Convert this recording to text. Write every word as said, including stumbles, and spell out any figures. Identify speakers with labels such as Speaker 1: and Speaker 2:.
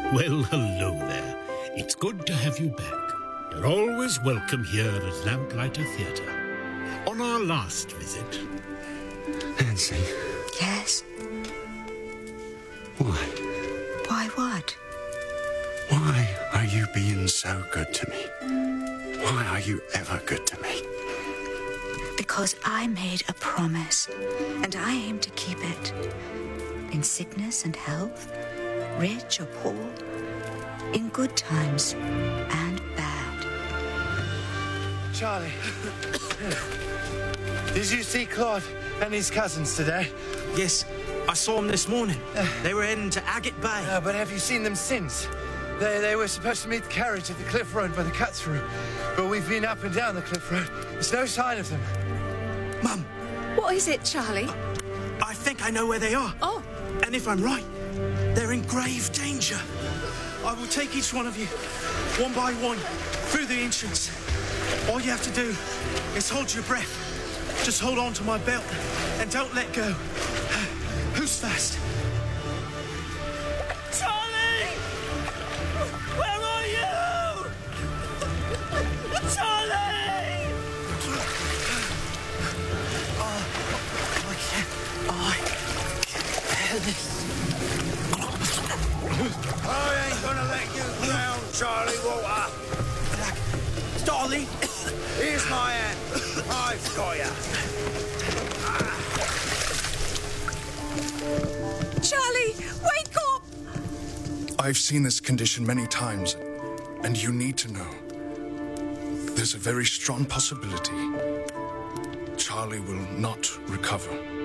Speaker 1: Well, hello there. It's good to have you back. You're always welcome here at Lamplighter Theatre. On our last visit...
Speaker 2: Nancy.
Speaker 3: Yes?
Speaker 2: Why?
Speaker 3: Why what?
Speaker 2: Why are you being so good to me? Why are you ever good to me?
Speaker 3: Because I made a promise, and I aim to keep it. In sickness and health, rich or poor, in good times and bad.
Speaker 4: Charlie, did you see Claude and his cousins today?
Speaker 5: Yes, I saw them this morning. They were heading to Agate Bay.
Speaker 4: Uh, but have you seen them since? They, they were supposed to meet the carriage at the cliff road by the cut-through. But we've been up and down the cliff road. There's no sign of them.
Speaker 5: Mum,
Speaker 6: What is it, Charlie?
Speaker 5: I think I know where they are.
Speaker 6: Oh.
Speaker 5: And if I'm right, they're in grave danger. I will take each one of you, one by one, through the entrance. All you have to do is hold your breath. Just hold on to my belt and don't let go. Who's fast? Charlie! Where are you? Charlie! Oh, I can't. I can't bear this.
Speaker 7: I ain't gonna let you drown, Charlie Walter.
Speaker 5: Darling,
Speaker 7: Here's my hand. I've got ya.
Speaker 6: Charlie, wake up!
Speaker 8: I've seen this condition many times, and you need to know. There's a very strong possibility Charlie will not recover.